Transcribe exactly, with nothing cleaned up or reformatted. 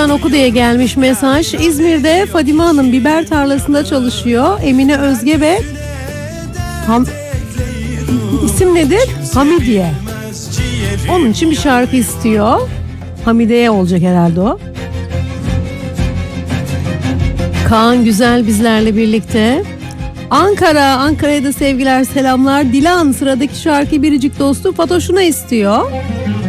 lütfen oku diye gelmiş mesaj. İzmir'de Fadime Hanım biber tarlasında çalışıyor. Emine Özge ve Ham... İsim nedir? Hamidiye. Onun için bir şarkı istiyor. Hamidiye olacak herhalde o. Kaan Güzel bizlerle birlikte. Ankara, Ankara'ya da sevgiler, selamlar. Dilan sıradaki şarkıyı biricik dostu Fatoş'una istiyor.